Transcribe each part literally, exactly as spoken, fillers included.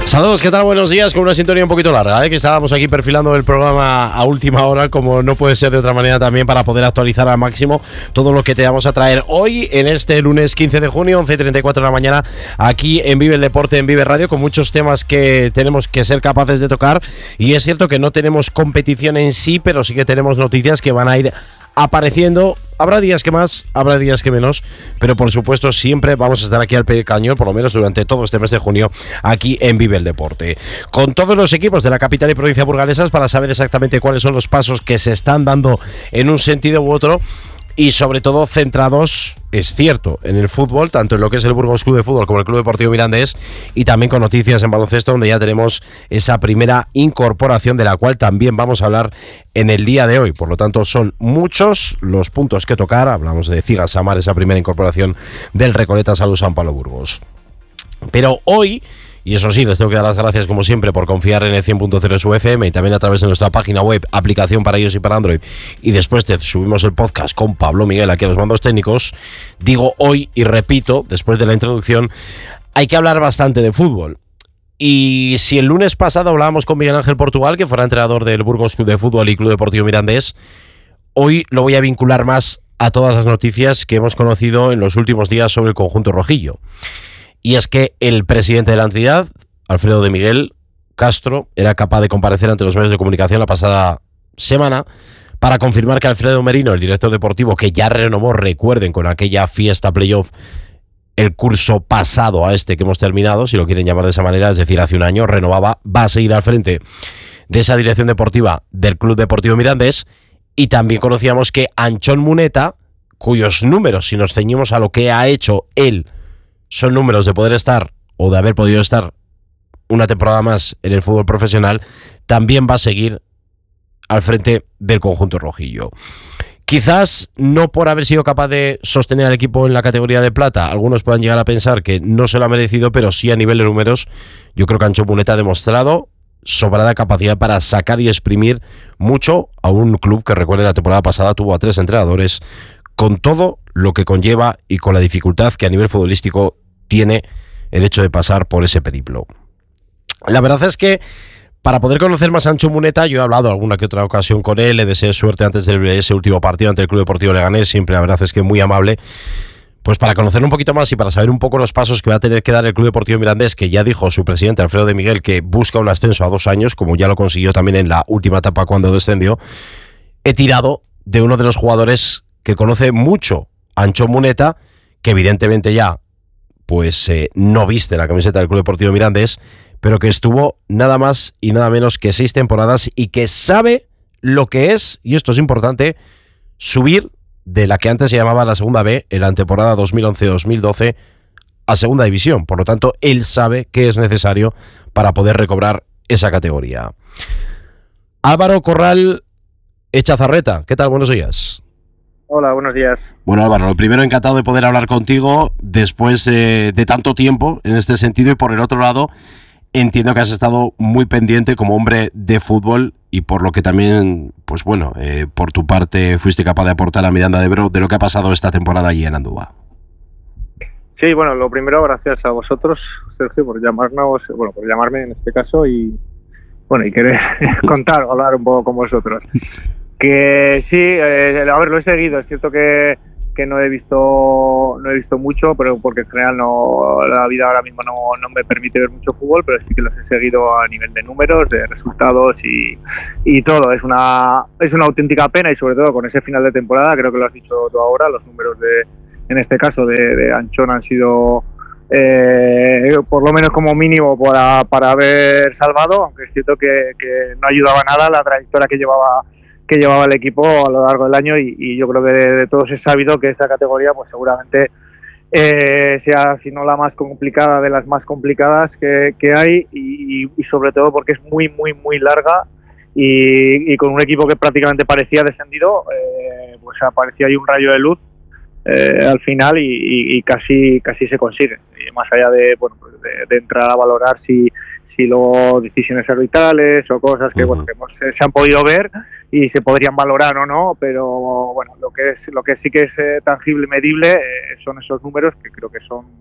Saludos, ¿qué tal? Buenos días, con una sintonía un poquito larga, ¿eh? Que estábamos aquí perfilando el programa a última hora, como no puede ser de otra manera también, para poder actualizar al máximo todo lo que te vamos a traer hoy en este lunes quince de junio, once y treinta y cuatro de la mañana, aquí en Vive el Deporte, en Vive Radio, con muchos temas que tenemos que ser capaces de tocar. Y es cierto que no tenemos competición en sí, pero sí que tenemos noticias que van a ir apareciendo. Habrá días que más, habrá días que menos, pero por supuesto siempre vamos a estar aquí al pie del cañón, por lo menos durante todo este mes de junio, aquí en Vive el Deporte, con todos los equipos de la capital y provincia burgalesas, para saber exactamente cuáles son los pasos que se están dando en un sentido u otro. Y sobre todo centrados, es cierto, en el fútbol, tanto en lo que es el Burgos Club de Fútbol como el Club Deportivo Mirandés, y también con noticias en baloncesto, donde ya tenemos esa primera incorporación, de la cual también vamos a hablar en el día de hoy. Por lo tanto, son muchos los puntos que tocar. Hablamos de Ciga Samar, esa primera incorporación del Recoleta Salud San Pablo Burgos. Pero hoy, y eso sí, les tengo que dar las gracias como siempre por confiar en el cien punto cero su F M, y también a través de nuestra página web, aplicación para iOS y para Android, y después te subimos el podcast con Pablo Miguel aquí a los mandos técnicos. Digo hoy y repito, después de la introducción, hay que hablar bastante de fútbol. Y si el lunes pasado hablábamos con Miguel Ángel Portugal, que fuera entrenador del Burgos Club de Fútbol y Club Deportivo Mirandés, hoy lo voy a vincular más a todas las noticias que hemos conocido en los últimos días sobre el conjunto rojillo. Y es que el presidente de la entidad, Alfredo de Miguel Castro, era capaz de comparecer ante los medios de comunicación la pasada semana para confirmar que Alfredo Merino, el director deportivo, que ya renovó, recuerden, con aquella fiesta playoff, el curso pasado a este que hemos terminado, si lo quieren llamar de esa manera, es decir, hace un año, renovaba, va a seguir al frente de esa dirección deportiva del Club Deportivo Mirandés. Y también conocíamos que Anchón Muneta, cuyos números, si nos ceñimos a lo que ha hecho él, son números de poder estar o de haber podido estar una temporada más en el fútbol profesional, también va a seguir al frente del conjunto rojillo. Quizás no por haber sido capaz de sostener al equipo en la categoría de plata, algunos puedan llegar a pensar que no se lo ha merecido, pero sí a nivel de números, yo creo que Anchón Muneta ha demostrado sobrada capacidad para sacar y exprimir mucho a un club que, recuerden, la temporada pasada tuvo a tres entrenadores, con todo lo que conlleva y con la dificultad que a nivel futbolístico tiene el hecho de pasar por ese periplo. La verdad es que para poder conocer más a Anchón Muneta, yo he hablado alguna que otra ocasión con él, le deseé suerte antes de ese último partido ante el Club Deportivo Leganés, siempre la verdad es que muy amable, pues para conocer un poquito más y para saber un poco los pasos que va a tener que dar el Club Deportivo Mirandés, que ya dijo su presidente Alfredo de Miguel que busca un ascenso a dos años, como ya lo consiguió también en la última etapa cuando descendió. He tirado de uno de los jugadores que conoce mucho Anchón Muneta, que evidentemente ya pues eh, no viste la camiseta del Club Deportivo Mirandés, pero que estuvo nada más y nada menos que seis temporadas y que sabe lo que es, y esto es importante, subir de la que antes se llamaba la Segunda B, en la temporada dos mil once dos mil doce, a Segunda División. Por lo tanto, él sabe qué es necesario para poder recobrar esa categoría. Álvaro Corral Echazarreta, ¿qué tal? Buenos días. Hola, buenos días. Bueno, Álvaro, lo primero, encantado de poder hablar contigo después eh, de tanto tiempo en este sentido, y por el otro lado, entiendo que has estado muy pendiente como hombre de fútbol, y por lo que también, pues bueno, eh, por tu parte fuiste capaz de aportar a Miranda de Ebro de lo que ha pasado esta temporada allí en Andúba. Sí, bueno, lo primero, gracias a vosotros, Sergio, por llamarnos, bueno, por llamarme en este caso, y bueno, y querer contar, hablar un poco con vosotros. Que sí, eh, a ver, lo he seguido, es cierto que, que no he visto no he visto mucho, pero porque en general no, la vida ahora mismo no, no me permite ver mucho fútbol, pero sí que los he seguido a nivel de números, de resultados y, y todo. Es una es una auténtica pena, y sobre todo con ese final de temporada, creo que lo has dicho tú ahora, los números de, en este caso de, de Anchón han sido eh, por lo menos como mínimo para, para haber salvado, aunque es cierto que, que no ayudaba nada la trayectoria que llevaba que llevaba el equipo a lo largo del año, y, y yo creo que de, de todos es sabido que esta categoría pues seguramente eh, sea, si no la más complicada, de las más complicadas que, que hay, y, y sobre todo porque es muy, muy, muy larga, y, y con un equipo que prácticamente parecía descendido, eh, pues aparecía ahí un rayo de luz eh, al final, y, y, y casi casi se consigue, y más allá de, bueno, pues de, de entrar a valorar si si luego decisiones arbitrales o cosas que, uh-huh. bueno, que hemos, se han podido ver y se podrían valorar o no, pero bueno, lo que es lo que sí que es eh, tangible y medible eh, son esos números, que creo que son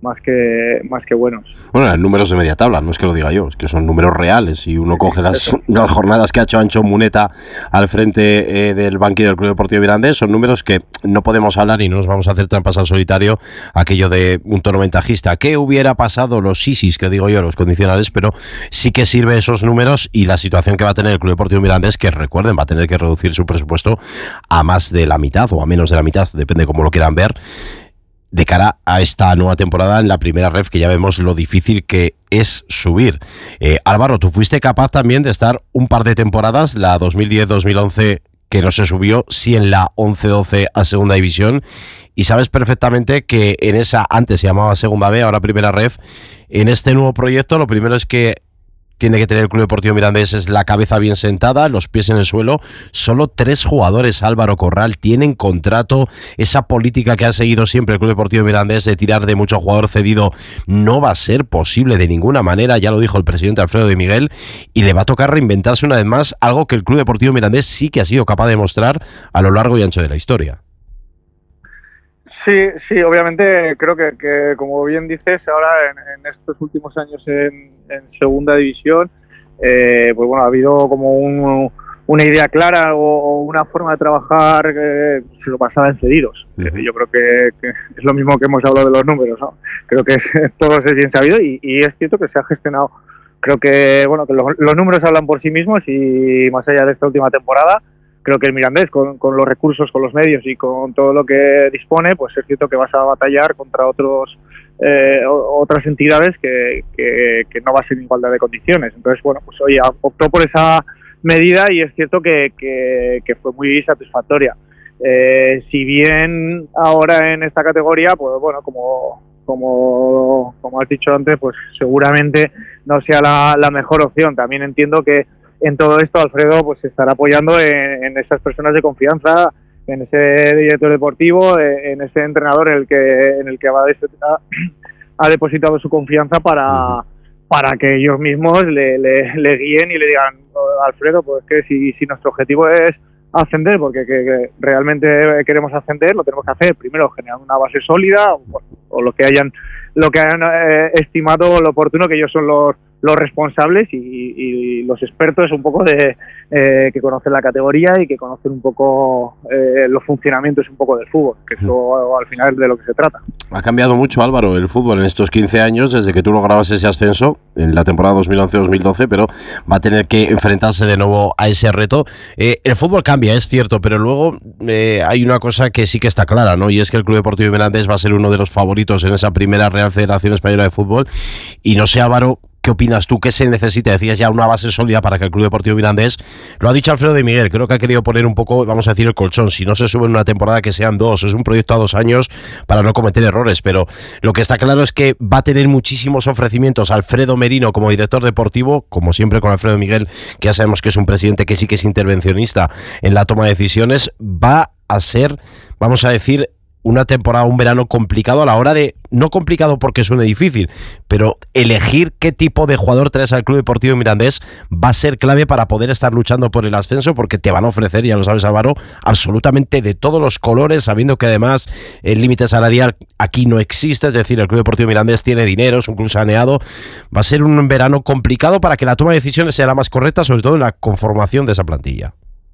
más que más que buenos. Bueno, en números de media tabla, no es que lo diga yo, es que son números reales. Si uno coge las, las jornadas que ha hecho Ancho Muneta al frente eh, del banquillo del Club Deportivo Mirandés, son números que no podemos hablar y no nos vamos a hacer trampas al solitario, aquello de un toro ventajista. ¿Qué hubiera pasado? Los sisis, que digo yo, los condicionales, pero sí que sirve esos números y la situación que va a tener el Club Deportivo Mirandés, que recuerden, va a tener que reducir su presupuesto a más de la mitad o a menos de la mitad, depende cómo lo quieran ver, de cara a esta nueva temporada en la primera ref, que ya vemos lo difícil que es subir. Eh, Álvaro, tú fuiste capaz también de estar un par de temporadas, la dos mil diez dos mil once, que no se subió, sí en la once doce a segunda división, y sabes perfectamente que en esa, antes se llamaba segunda B, ahora primera ref, en este nuevo proyecto lo primero es que tiene que tener el Club Deportivo Mirandés es la cabeza bien sentada, los pies en el suelo. Solo tres jugadores, Álvaro Corral, tienen contrato. Esa política que ha seguido siempre el Club Deportivo Mirandés de tirar de mucho jugador cedido no va a ser posible de ninguna manera, ya lo dijo el presidente Alfredo de Miguel, y le va a tocar reinventarse una vez más, algo que el Club Deportivo Mirandés sí que ha sido capaz de mostrar a lo largo y ancho de la historia. Sí, sí, obviamente creo que, que como bien dices, ahora en, en estos últimos años en, en segunda división, eh, pues bueno, ha habido como un, una idea clara o, o una forma de trabajar que se lo pasaba en cedidos. Uh-huh. Yo creo que, que es lo mismo que hemos hablado de los números, ¿no? Creo que todo es bien sabido y, y es cierto que se ha gestionado. Creo que bueno que los, los números hablan por sí mismos y más allá de esta última temporada, creo que el Mirandés, con, con los recursos, con los medios y con todo lo que dispone, pues es cierto que vas a batallar contra otros eh, otras entidades que, que, que no va a ser en igualdad de condiciones. Entonces, bueno, pues hoy optó por esa medida y es cierto que, que, que fue muy satisfactoria. Eh, si bien ahora en esta categoría, pues bueno, como, como, como has dicho antes, pues seguramente no sea la, la mejor opción. También entiendo que en todo esto Alfredo pues se estará apoyando en, en esas personas de confianza, en ese director deportivo, en ese entrenador en el que en el que va a, ha depositado su confianza para, para que ellos mismos le, le, le guíen y le digan, Alfredo, pues que si, si nuestro objetivo es ascender, porque que, que realmente queremos ascender, lo tenemos que hacer primero generando una base sólida, o, o lo que hayan lo que hayan eh, estimado lo oportuno, que ellos son los los responsables y, y los expertos un poco de eh, que conocen la categoría y que conocen un poco eh, los funcionamientos un poco del fútbol, que eso al final es de lo que se trata. Ha cambiado mucho, Álvaro, el fútbol en estos quince años desde que tú lograbas ese ascenso en la temporada dos mil once dos mil doce, pero va a tener que enfrentarse de nuevo a ese reto. Eh, el fútbol cambia, es cierto, pero luego eh, hay una cosa que sí que está clara, ¿no? Y es que el Club Deportivo Mirandés va a ser uno de los favoritos en esa primera Real Federación Española de Fútbol. Y no sé, Álvaro, ¿qué opinas tú? ¿Qué se necesita? Decías ya una base sólida para que el Club Deportivo Mirandés, lo ha dicho Alfredo de Miguel, creo que ha querido poner un poco, vamos a decir, el colchón. Si no se sube en una temporada, que sean dos. Es un proyecto a dos años para no cometer errores, pero lo que está claro es que va a tener muchísimos ofrecimientos. Alfredo Merino como director deportivo, como siempre con Alfredo de Miguel, que ya sabemos que es un presidente que sí que es intervencionista en la toma de decisiones, va a ser, vamos a decir, una temporada, un verano complicado a la hora de, no complicado porque suene difícil, pero elegir qué tipo de jugador traes al Club Deportivo Mirandés va a ser clave para poder estar luchando por el ascenso, porque te van a ofrecer, ya lo sabes, Álvaro, absolutamente de todos los colores, sabiendo que además el límite salarial aquí no existe, es decir, el Club Deportivo Mirandés tiene dinero, es un club saneado. Va a ser un verano complicado para que la toma de decisiones sea la más correcta, sobre todo en la conformación de esa plantilla.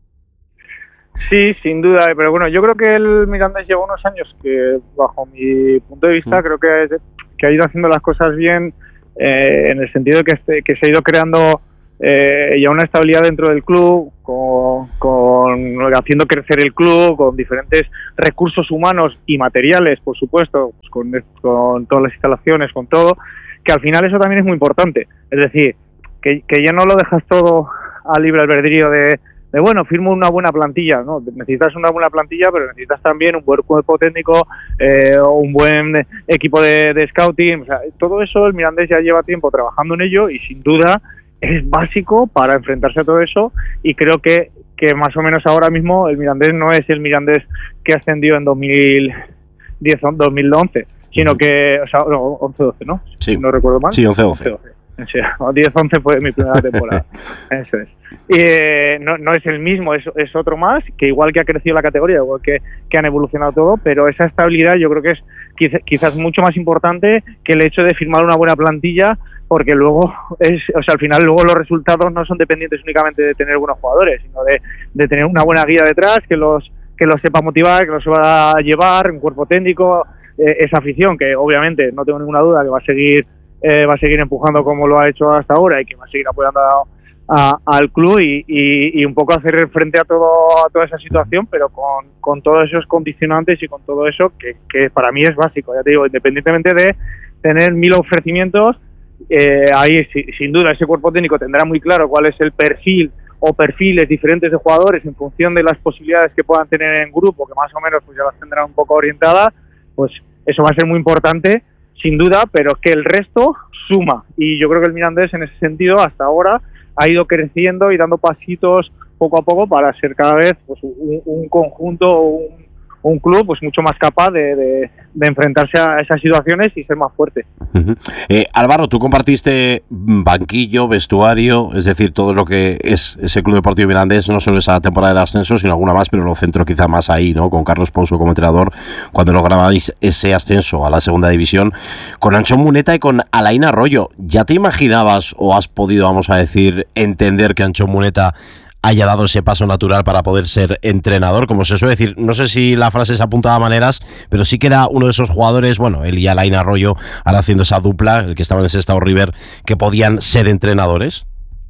Sí, sin duda, pero bueno, yo creo que el Mirandés lleva unos años que, bajo mi punto de vista, mm. creo que, que ha ido haciendo las cosas bien, eh, en el sentido de que, este, que se ha ido creando eh, ya una estabilidad dentro del club, con, con haciendo crecer el club, con diferentes recursos humanos y materiales, por supuesto, pues con, con todas las instalaciones, con todo, que al final eso también es muy importante. Es decir, que, que ya no lo dejas todo a libre albedrío de de bueno, firmo una buena plantilla, ¿no? Necesitas una buena plantilla, pero necesitas también un buen cuerpo técnico, eh, un buen equipo de, de scouting. O sea, todo eso el Mirandés ya lleva tiempo trabajando en ello y sin duda es básico para enfrentarse a todo eso, y creo que, que más o menos ahora mismo el Mirandés no es el Mirandés que ascendió en dos mil diez dos mil once, sino que, o sea, no, once doce, ¿no? Sí. No recuerdo mal. Sí, once doce. Sí, diez once fue mi primera temporada. Eso es. Y, eh, no, no es el mismo, es, es otro más, que igual que ha crecido la categoría, igual que, que han evolucionado todo, pero esa estabilidad yo creo que es quizás, quizás mucho más importante que el hecho de firmar una buena plantilla, porque luego es, o sea, al final luego los resultados no son dependientes únicamente de tener buenos jugadores, sino de, de tener una buena guía detrás que los que los sepa motivar, que los sepa llevar, un cuerpo técnico, eh, esa afición que obviamente no tengo ninguna duda que va a seguir eh, va a seguir empujando como lo ha hecho hasta ahora y que va a seguir apoyando a, a, al club y, y, y un poco hacer frente a todo a toda esa situación, pero con, con todos esos condicionantes y con todo eso que, que para mí es básico, ya te digo, independientemente de tener mil ofrecimientos. Eh, ahí sí, sin duda ese cuerpo técnico tendrá muy claro cuál es el perfil o perfiles diferentes de jugadores en función de las posibilidades que puedan tener en grupo, que más o menos pues ya las tendrán un poco orientadas, pues eso va a ser muy importante sin duda, pero que el resto suma, y yo creo que el Mirandés en ese sentido hasta ahora ha ido creciendo y dando pasitos poco a poco para ser cada vez pues un, un conjunto, un un club pues mucho más capaz de, de, de enfrentarse a esas situaciones y ser más fuerte. Uh-huh. Eh, Álvaro, tú compartiste banquillo, vestuario, es decir, todo lo que es ese Club Deportivo Mirandés, no solo esa temporada de ascenso, sino alguna más, pero lo centro quizá más ahí, ¿no? Con Carlos Pouso como entrenador, cuando lograbais ese ascenso a la segunda división, con Anchón Muneta y con Alain Arroyo. ¿Ya te imaginabas o has podido, vamos a decir, entender que Anchón Muneta haya dado ese paso natural para poder ser entrenador? Como se suele decir, no sé si la frase se apuntaba a maneras, pero sí que era uno de esos jugadores, bueno, él y Alain Arroyo, ahora haciendo esa dupla, el que estaba en ese Estado River, que podían ser entrenadores.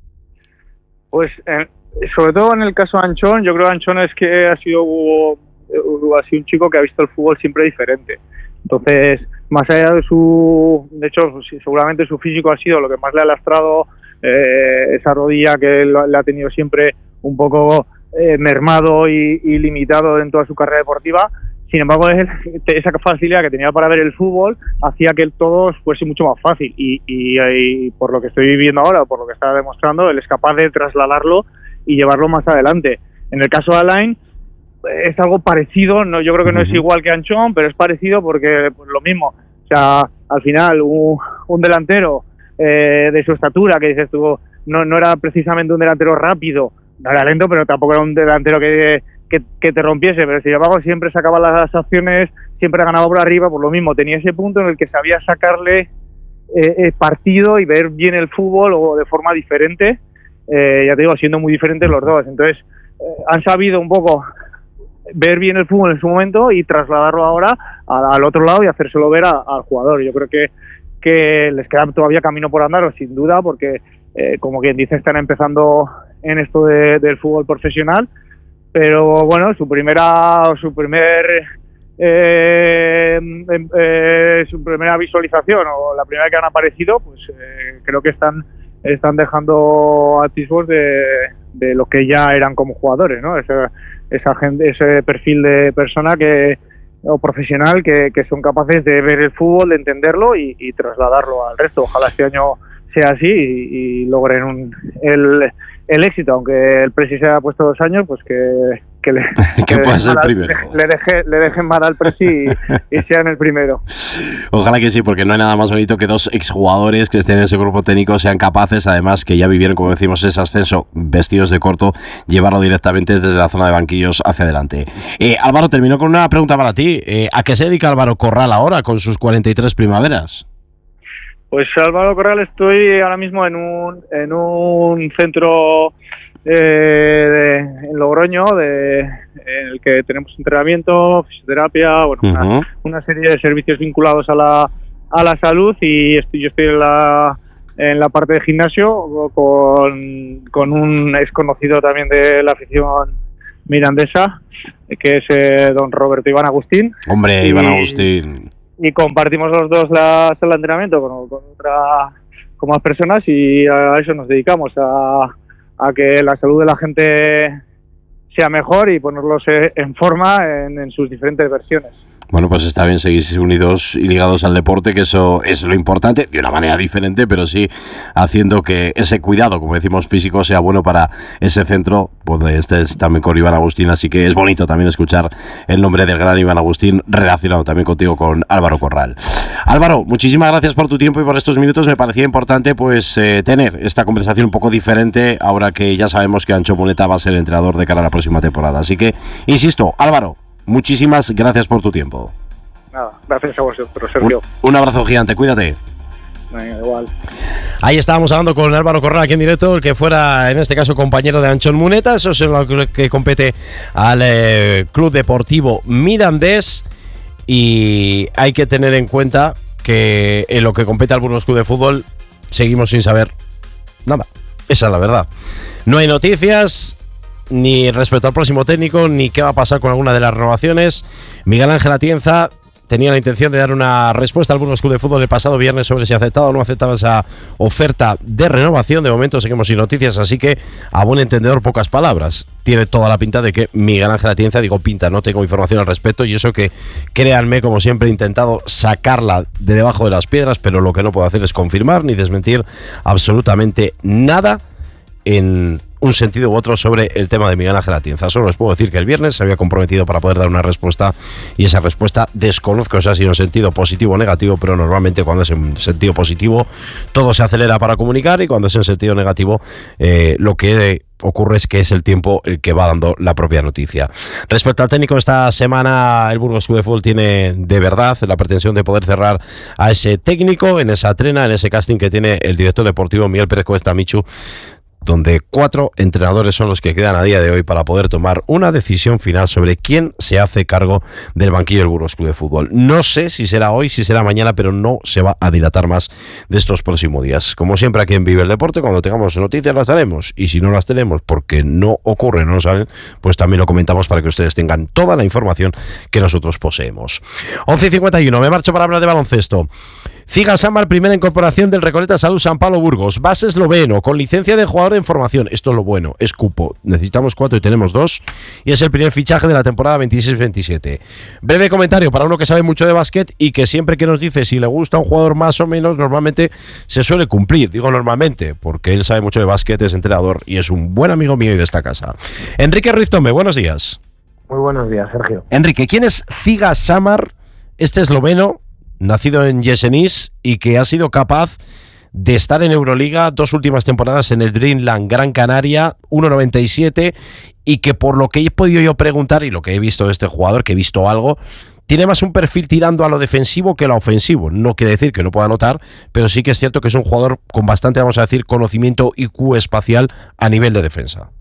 Pues eh, sobre todo en el caso de Anchón, yo creo que Anchón es que ha sido, uh, uh, ha sido un chico que ha visto el fútbol siempre diferente. Entonces, más allá de su, de hecho, seguramente su físico ha sido lo que más le ha lastrado, eh, esa rodilla que le ha tenido siempre un poco eh, mermado y, y limitado en toda su carrera deportiva. Sin embargo, él, esa facilidad que tenía para ver el fútbol hacía que el todo fuese mucho más fácil y, y, y por lo que estoy viviendo ahora, por lo que está demostrando, él es capaz de trasladarlo y llevarlo más adelante. En el caso de Alain es algo parecido, no, yo creo que no es igual que Anchón, pero es parecido porque pues, lo mismo, o sea, al final un, un delantero eh, de su estatura, que dices tú, no, no era precisamente un delantero rápido, no era lento, pero tampoco era un delantero que, que, que te rompiese, pero sin embargo siempre sacaba las acciones, siempre ganaba por arriba, por lo mismo, tenía ese punto en el que sabía sacarle eh, eh, partido y ver bien el fútbol o de forma diferente, eh, ya te digo, siendo muy diferentes los dos, entonces eh, han sabido un poco ver bien el fútbol en su momento y trasladarlo ahora a, al otro lado y hacérselo ver a, al jugador. Yo creo que, que les queda todavía camino por andar, sin duda, porque eh, como quien dice, están empezando en esto de, del fútbol profesional, pero bueno, su primera su primer eh, eh, su primera visualización o la primera que han aparecido, pues eh, creo que están están dejando atisbos de, de lo que ya eran como jugadores, ¿no? Esa, esa gente, ese perfil de persona que o profesional que, que son capaces de ver el fútbol, de entenderlo y, y trasladarlo al resto. Ojalá este año sea así y, y logren un, el, el éxito, aunque el Presi se ha puesto dos años, pues que, que le, que pueda ser el primero. Le, deje, le dejen mal al Presi y, y sean el primero. Ojalá que sí, porque no hay nada más bonito que dos exjugadores que estén en ese grupo técnico sean capaces, además que ya vivieron, como decimos, ese ascenso vestidos de corto, llevarlo directamente desde la zona de banquillos hacia adelante. Eh, Álvaro, termino con una pregunta para ti. Eh, ¿A qué se dedica Álvaro Corral ahora con sus cuarenta y tres primaveras? Pues Álvaro Corral, estoy ahora mismo en un en un centro eh, de, en Logroño de, en el que tenemos entrenamiento, fisioterapia, bueno, uh-huh. una, una serie de servicios vinculados a la a la salud y estoy, yo estoy en la en la parte de gimnasio con, con un ex conocido también de la afición mirandesa, que es eh, don Roberto Iván Agustín. Hombre, y, Iván Agustín. Y compartimos los dos la sala de entrenamiento con, con otra con más personas y a eso nos dedicamos, a, a que la salud de la gente sea mejor y ponerlos en forma en, en sus diferentes versiones. Bueno, pues está bien, seguís unidos y ligados al deporte, que eso es lo importante, de una manera diferente, pero sí haciendo que ese cuidado, como decimos, físico, sea bueno para ese centro, donde estés también con Iván Agustín, así que es bonito también escuchar el nombre del gran Iván Agustín relacionado también contigo, con Álvaro Corral. Álvaro, muchísimas gracias por tu tiempo y por estos minutos. Me parecía importante pues eh, tener esta conversación un poco diferente, ahora que ya sabemos que Anchón Muneta va a ser el entrenador de cara a la próxima temporada. Así que, insisto, Álvaro, muchísimas gracias por tu tiempo. nada, gracias a vosotros, Sergio. Un, un abrazo gigante, cuídate. Venga, igual. Ahí estábamos hablando con Álvaro Corral aquí en directo, el que fuera en este caso compañero de Anchón Muneta. Eso es lo que, que compete al eh, Club Deportivo Mirandés. Y hay que tener en cuenta que en lo que compete al Burgos Club de Fútbol seguimos sin saber nada. Esa es la verdad. No hay noticias ni respecto al próximo técnico, ni qué va a pasar con alguna de las renovaciones. Miguel Ángel Atienza tenía la intención de dar una respuesta al Burgos Club de Fútbol el pasado viernes sobre si aceptaba o no aceptaba esa oferta de renovación. De momento seguimos sin noticias, así que a buen entendedor pocas palabras. Tiene toda la pinta de que Miguel Ángel Atienza, digo pinta, no tengo información al respecto, y eso que, créanme, como siempre he intentado sacarla de debajo de las piedras, pero lo que no puedo hacer es confirmar ni desmentir absolutamente nada en un sentido u otro sobre el tema de Miguel Ángel Atienza. Solo les puedo decir que el viernes se había comprometido para poder dar una respuesta, y esa respuesta desconozco si ha sido en sentido positivo o negativo, pero normalmente cuando es en sentido positivo todo se acelera para comunicar, y cuando es en sentido negativo eh, lo que ocurre es que es el tiempo el que va dando la propia noticia. Respecto al técnico, esta semana el Burgos Club de Fútbol tiene de verdad la pretensión de poder cerrar a ese técnico en esa trena, en ese casting que tiene el director deportivo Miguel Pérez Cuesta Michu, donde cuatro entrenadores son los que quedan a día de hoy para poder tomar una decisión final sobre quién se hace cargo del banquillo del Burgos Club de Fútbol. No sé si será hoy, si será mañana, pero no se va a dilatar más de estos próximos días. Como siempre aquí en Vive el Deporte, cuando tengamos noticias las daremos, y si no las tenemos porque no ocurre, no lo saben, pues también lo comentamos para que ustedes tengan toda la información que nosotros poseemos. once y cincuenta y uno, me marcho para hablar de baloncesto. Ziga Samar, primera incorporación del Recoleta Salud San Pablo Burgos, base esloveno, con licencia de jugador en formación. Esto es lo bueno, es cupo. Necesitamos cuatro y tenemos dos, y es el primer fichaje de la temporada veintiséis veintisiete. Breve comentario para uno que sabe mucho de básquet y que siempre que nos dice si le gusta un jugador más o menos, normalmente se suele cumplir. Digo normalmente, porque él sabe mucho de básquet, es entrenador y es un buen amigo mío y de esta casa. Enrique Ruiz Tome, buenos días. Muy buenos días, Sergio. Enrique, ¿quién es Ziga Samar, este esloveno, nacido en Jesenice y que ha sido capaz de estar en Euroliga dos últimas temporadas en el Dreamland Gran Canaria, uno noventa y siete, y que por lo que he podido yo preguntar y lo que he visto de este jugador, que he visto algo, tiene más un perfil tirando a lo defensivo que a lo ofensivo? No quiere decir que no pueda anotar, pero sí que es cierto que es un jugador con bastante, vamos a decir, conocimiento I Q espacial a nivel de defensa.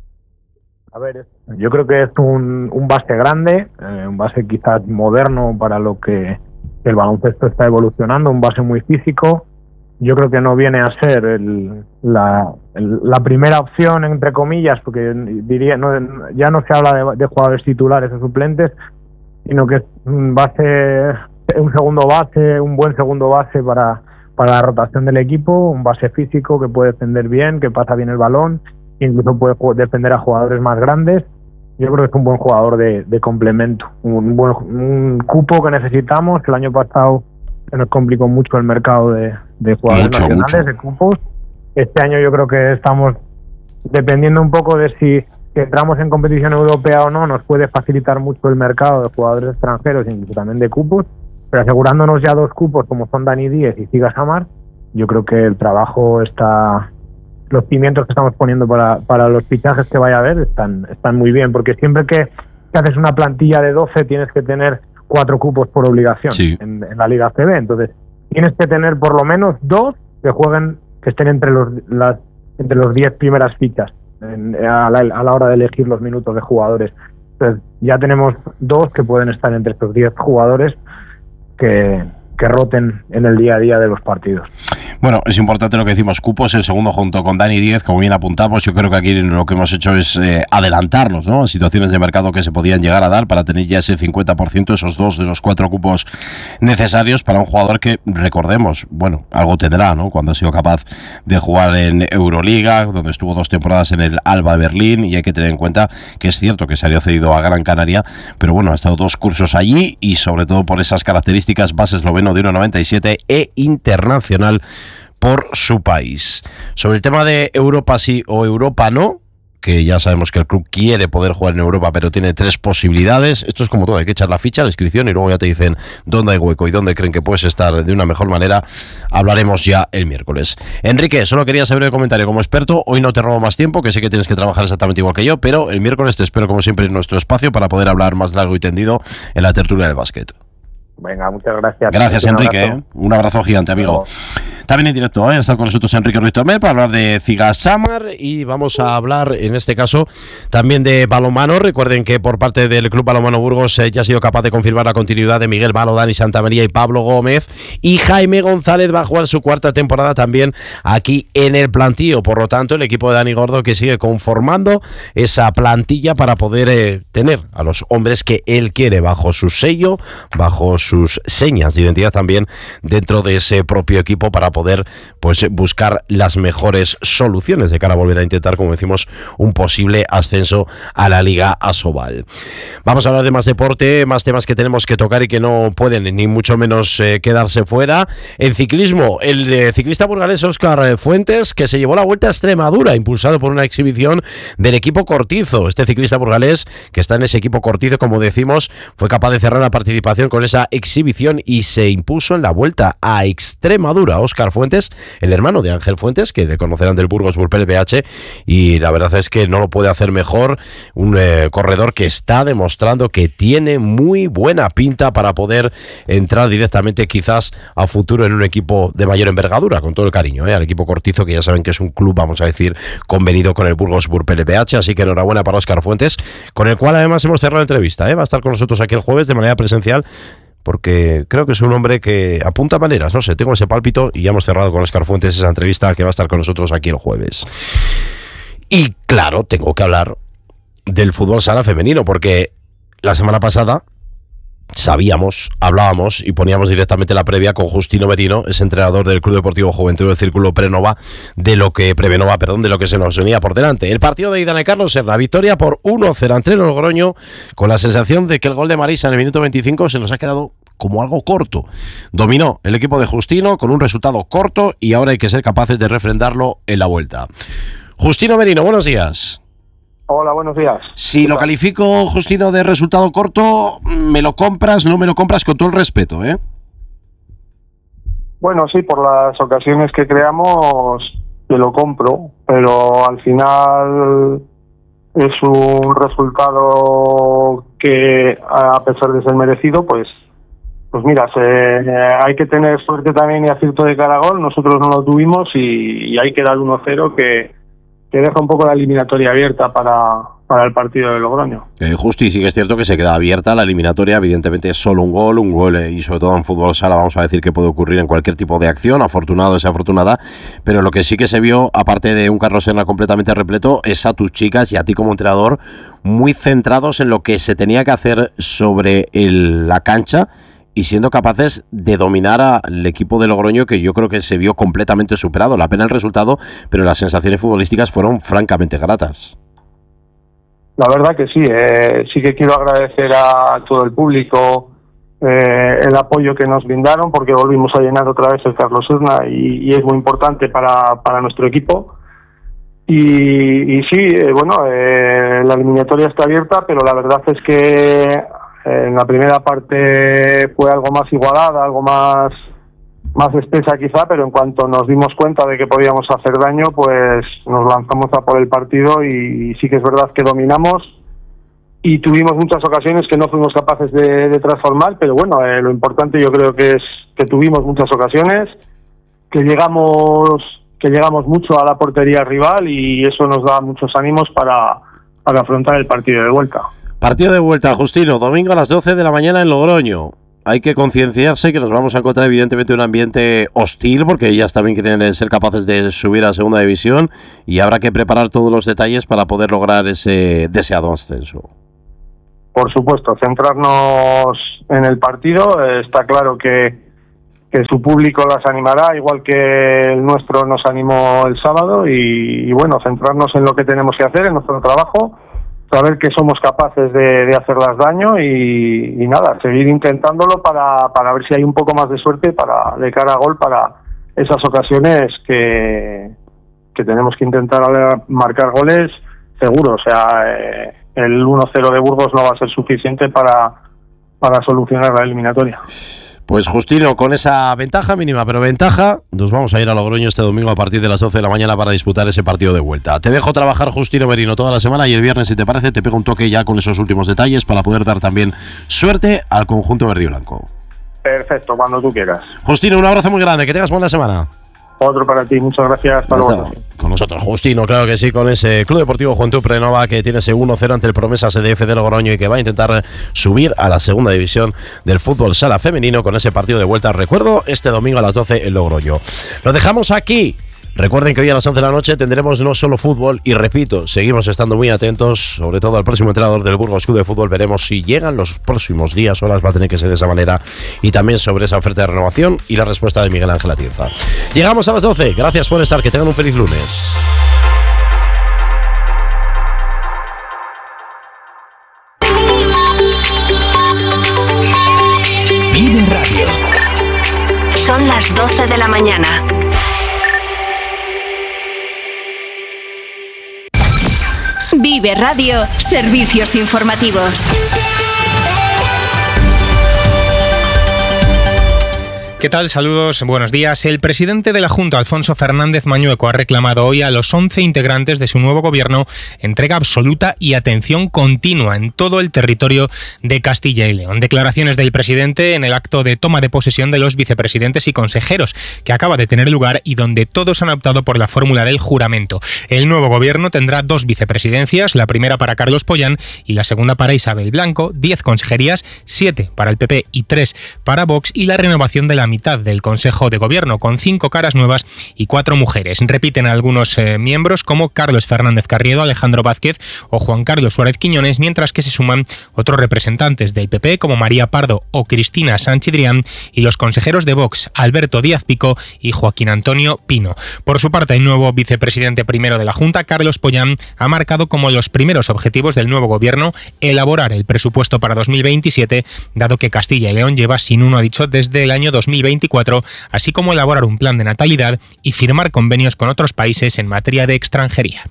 A ver, yo creo que es un, un base grande, eh, un base quizás moderno para lo que el baloncesto está evolucionando, un base muy físico. Yo creo que no viene a ser el, la, el, la primera opción, entre comillas, porque diría no, ya no se habla de, de jugadores titulares o suplentes, sino que es un base, un segundo base, un buen segundo base para, para la rotación del equipo, un base físico que puede defender bien, que pasa bien el balón, incluso puede defender a jugadores más grandes. Yo creo que es un buen jugador de, de complemento, un buen un cupo que necesitamos. El año pasado se nos complicó mucho el mercado de, de jugadores mucho, nacionales, mucho. de cupos. Este año yo creo que estamos dependiendo un poco de si entramos en competición europea o no, nos puede facilitar mucho el mercado de jugadores extranjeros, incluso también de cupos, pero asegurándonos ya dos cupos como son Dani Díez y Ziga Samar, yo creo que el trabajo está... Los cimientos que estamos poniendo para, para los fichajes que vaya a haber están, están muy bien, porque siempre que, que haces una plantilla de doce tienes que tener cuatro cupos por obligación sí. en, en la Liga C B, entonces tienes que tener por lo menos dos que jueguen, que estén entre los las entre los diez primeras fichas en, a, la, a la hora de elegir los minutos de jugadores. Entonces ya tenemos dos que pueden estar entre estos diez jugadores que... que roten en el día a día de los partidos. Bueno, es importante lo que decimos, cupos, el segundo junto con Dani Díez, como bien apuntamos. Yo creo que aquí lo que hemos hecho es eh, adelantarnos, ¿no?, a situaciones de mercado que se podían llegar a dar para tener ya ese cincuenta por ciento, esos dos de los cuatro cupos necesarios para un jugador que, recordemos, bueno, algo tendrá, ¿no?, cuando ha sido capaz de jugar en Euroliga, donde estuvo dos temporadas en el Alba de Berlín, y hay que tener en cuenta que es cierto que salió cedido a Gran Canaria, pero bueno, ha estado dos cursos allí y sobre todo por esas características, base esloveno de uno noventa y siete e internacional por su país. Sobre el tema de Europa sí o Europa no, que ya sabemos que el club quiere poder jugar en Europa, pero tiene tres posibilidades. Esto es como todo, hay que echar la ficha, la inscripción, y luego ya te dicen dónde hay hueco y dónde creen que puedes estar de una mejor manera. Hablaremos ya el miércoles. Enrique, solo quería saber el comentario como experto. Hoy no te robo más tiempo, que sé que tienes que trabajar exactamente igual que yo, pero el miércoles te espero como siempre en nuestro espacio para poder hablar más largo y tendido en la tertulia del básquet. Venga, muchas gracias. Gracias, un Enrique. Abrazo. ¿eh? Un abrazo gigante, amigo. También en directo, ¿eh? Está con nosotros Enrique Ruiz Tomé para hablar de Cigás Samar y vamos a hablar, en este caso, también de balonmano. Recuerden que por parte del Club Balonmano Burgos eh, ya ha sido capaz de confirmar la continuidad de Miguel Malo, Dani Santamaría y Pablo Gómez, y Jaime González va a jugar su cuarta temporada también aquí en el plantío. Por lo tanto, el equipo de Dani Gordo que sigue conformando esa plantilla para poder eh, tener a los hombres que él quiere bajo su sello, bajo sus señas de identidad también dentro de ese propio equipo para poder poder pues buscar las mejores soluciones de cara a volver a intentar, como decimos, un posible ascenso a la Liga Asobal. Vamos a hablar de más deporte, más temas que tenemos que tocar y que no pueden ni mucho menos eh, quedarse fuera. En ciclismo, el eh, ciclista burgalés Óscar Fuentes, que se llevó la Vuelta a Extremadura, impulsado por una exhibición del equipo Cortizo. Este ciclista burgalés, que está en ese equipo Cortizo, como decimos, fue capaz de cerrar la participación con esa exhibición y se impuso en la Vuelta a Extremadura. Óscar Fuentes, el hermano de Ángel Fuentes, que le conocerán del Burgos Burpel B H, y la verdad es que no lo puede hacer mejor. Un eh, corredor que está demostrando que tiene muy buena pinta para poder entrar directamente quizás a futuro en un equipo de mayor envergadura, con todo el cariño, ¿eh? al equipo Cortizo, que ya saben que es un club, vamos a decir, convenido con el Burgos Burpel B H, así que enhorabuena para Óscar Fuentes, con el cual además hemos cerrado la entrevista, ¿eh? va a estar con nosotros aquí el jueves de manera presencial, porque creo que es un hombre que apunta maneras, no sé, tengo ese pálpito y ya hemos cerrado con Óscar Fuentes esa entrevista que va a estar con nosotros aquí el jueves. Y claro, tengo que hablar del fútbol sala femenino, porque la semana pasada sabíamos, hablábamos y poníamos directamente la previa con Justino Merino, es entrenador del Club Deportivo Juventud del Círculo Prenova, de lo que Prevenova, perdón, de lo que se nos venía por delante. El partido de ida en el Carlos Serra, victoria por uno cero ante el Logroño, con la sensación de que el gol de Marisa en el minuto veinticinco se nos ha quedado como algo corto. Dominó el equipo de Justino con un resultado corto y ahora hay que ser capaces de refrendarlo en la vuelta. Justino Merino, buenos días. Hola, buenos días. Si lo califico, Justino, de resultado corto, ¿me lo compras? No me lo compras, con todo el respeto, ¿eh? Bueno, sí, por las ocasiones que creamos, te lo compro, pero al final es un resultado que, a pesar de ser merecido, pues pues mira, se, hay que tener suerte también y acierto de cara a gol. Nosotros no lo tuvimos y, y hay que dar uno cero que, que deja un poco la eliminatoria abierta para, para el partido de Logroño. Eh, Justi, sí que es cierto que se queda abierta la eliminatoria, evidentemente es solo un gol, un gol eh, y sobre todo en fútbol sala vamos a decir que puede ocurrir en cualquier tipo de acción, afortunado o desafortunada, pero lo que sí que se vio, aparte de un Carlos Serra completamente repleto, es a tus chicas y a ti como entrenador muy centrados en lo que se tenía que hacer sobre el, la cancha, y siendo capaces de dominar al equipo de Logroño, que yo creo que se vio completamente superado. La pena el resultado, pero las sensaciones futbolísticas fueron francamente gratas. La verdad que sí, eh, sí que quiero agradecer a todo el público eh, el apoyo que nos brindaron, porque volvimos a llenar otra vez el Carlos Serra y, y es muy importante para, para nuestro equipo. Y, y sí, eh, bueno, eh, la eliminatoria está abierta, pero la verdad es que en la primera parte fue algo más igualada, algo más más espesa quizá, pero en cuanto nos dimos cuenta de que podíamos hacer daño, pues nos lanzamos a por el partido y, y sí que es verdad que dominamos y tuvimos muchas ocasiones que no fuimos capaces de, de transformar, pero bueno, eh, lo importante yo creo que es que tuvimos muchas ocasiones, que llegamos que llegamos mucho a la portería rival y eso nos da muchos ánimos para, para afrontar el partido de vuelta. Partido de vuelta, Justino, domingo a las doce de la mañana en Logroño. Hay que concienciarse que nos vamos a encontrar evidentemente un ambiente hostil, porque ellas también quieren ser capaces de subir a segunda división y habrá que preparar todos los detalles para poder lograr ese deseado ascenso. Por supuesto, centrarnos en el partido. Está claro que, que su público las animará, igual que el nuestro nos animó el sábado y, y bueno, centrarnos en lo que tenemos que hacer, en nuestro trabajo, saber que somos capaces de, de hacerlas daño y, y nada, seguir intentándolo para, para ver si hay un poco más de suerte para de cara a gol para esas ocasiones que, que tenemos que intentar marcar goles seguro. O sea, eh, el uno cero de Burgos no va a ser suficiente para, para solucionar la eliminatoria. Pues Justino, con esa ventaja mínima, pero ventaja, nos vamos a ir a Logroño este domingo a partir de las doce de la mañana para disputar ese partido de vuelta. Te dejo trabajar, Justino Merino, toda la semana y el viernes, si te parece, te pego un toque ya con esos últimos detalles para poder dar también suerte al conjunto verde y blanco. Perfecto, cuando tú quieras. Justino, un abrazo muy grande, que tengas buena semana. Otro para ti, muchas gracias. Hasta luego. Con nosotros, Justino, claro que sí, con ese Club Deportivo Juventud Prenova que tiene ese uno cero ante el Promesas E D F de Logroño y que va a intentar subir a la segunda división del fútbol sala femenino con ese partido de vuelta, recuerdo, este domingo a las doce en Logroño. Lo dejamos aquí. Recuerden que hoy a las once de la noche tendremos no solo fútbol y repito, seguimos estando muy atentos, sobre todo al próximo entrenador del Burgos Club de Fútbol. Veremos si llegan los próximos días, horas, va a tener que ser de esa manera, y también sobre esa oferta de renovación y la respuesta de Miguel Ángel Atienza. Llegamos a las doce, gracias por estar, que tengan un feliz lunes. Vive Radio. Son las doce de la mañana. Vive Radio, servicios informativos. ¿Qué tal? Saludos, buenos días. El presidente de la Junta, Alfonso Fernández Mañueco, ha reclamado hoy a los once integrantes de su nuevo gobierno entrega absoluta y atención continua en todo el territorio de Castilla y León. Declaraciones del presidente en el acto de toma de posesión de los vicepresidentes y consejeros que acaba de tener lugar y donde todos han optado por la fórmula del juramento. El nuevo gobierno tendrá dos vicepresidencias, la primera para Carlos Pollán y la segunda para Isabel Blanco, diez consejerías, siete para el P P y tres para Vox, y la renovación de la mitad del Consejo de Gobierno, con cinco caras nuevas y cuatro mujeres. Repiten algunos eh, miembros como Carlos Fernández Carriedo, Alejandro Vázquez o Juan Carlos Suárez Quiñones, mientras que se suman otros representantes del P P como María Pardo o Cristina Sánchez Drián y los consejeros de Vox, Alberto Díaz Pico y Joaquín Antonio Pino. Por su parte, el nuevo vicepresidente primero de la Junta, Carlos Pollán, ha marcado como los primeros objetivos del nuevo gobierno elaborar el presupuesto para dos mil veintisiete, dado que Castilla y León lleva sin uno, ha dicho, desde el año dos mil veinticuatro, así como elaborar un plan de natalidad y firmar convenios con otros países en materia de extranjería.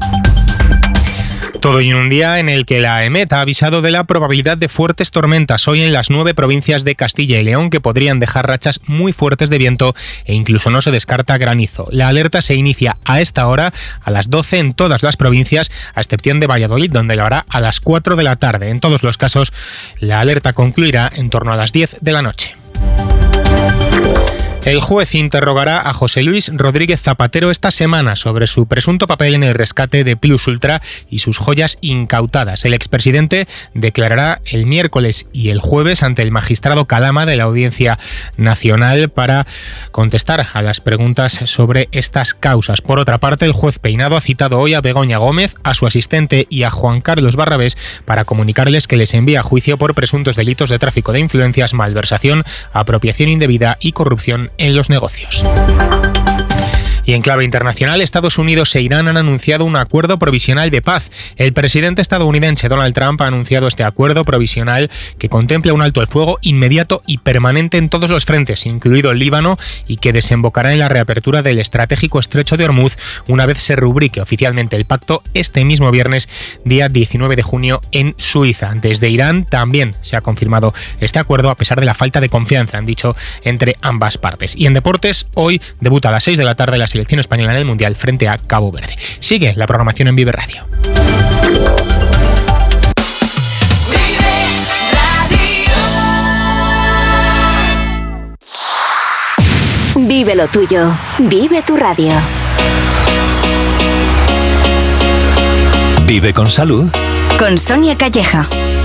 Todo en un día en el que la EMET ha avisado de la probabilidad de fuertes tormentas hoy en las nueve provincias de Castilla y León, que podrían dejar rachas muy fuertes de viento e incluso no se descarta granizo. La alerta se inicia a esta hora, a las doce, en todas las provincias, a excepción de Valladolid, donde lo hará a las cuatro de la tarde. En todos los casos, la alerta concluirá en torno a las diez de la noche. El juez interrogará a José Luis Rodríguez Zapatero esta semana sobre su presunto papel en el rescate de Plus Ultra y sus joyas incautadas. El expresidente declarará el miércoles y el jueves ante el magistrado Calama de la Audiencia Nacional para contestar a las preguntas sobre estas causas. Por otra parte, el juez Peinado ha citado hoy a Begoña Gómez, a su asistente y a Juan Carlos Barrabés para comunicarles que les envía a juicio por presuntos delitos de tráfico de influencias, malversación, apropiación indebida y corrupción en los negocios. Y en clave internacional, Estados Unidos e Irán han anunciado un acuerdo provisional de paz. El presidente estadounidense Donald Trump ha anunciado este acuerdo provisional que contempla un alto el fuego inmediato y permanente en todos los frentes, incluido el Líbano, y que desembocará en la reapertura del estratégico estrecho de Hormuz una vez se rubrique oficialmente el pacto este mismo viernes, día diecinueve de junio, en Suiza. Desde Irán también se ha confirmado este acuerdo a pesar de la falta de confianza, han dicho, entre ambas partes. Y en deportes, hoy debuta a las seis de la tarde la selección española en el Mundial frente a Cabo Verde. Sigue la programación en Vive Radio. Vive lo tuyo. Vive tu radio. Vive con salud. Con Sonia Calleja.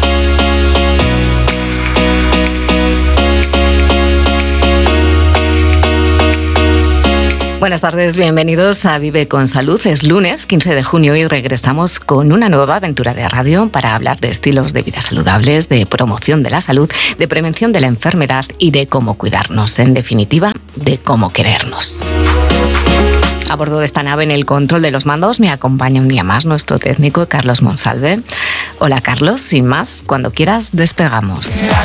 Buenas tardes, bienvenidos a Vive con Salud. Es lunes, quince de junio, y regresamos con una nueva aventura de radio para hablar de estilos de vida saludables, de promoción de la salud, de prevención de la enfermedad y de cómo cuidarnos. En definitiva, de cómo querernos. A bordo de esta nave, en el control de los mandos, me acompaña un día más nuestro técnico Carlos Monsalve. Hola, Carlos. Sin más, cuando quieras, despegamos.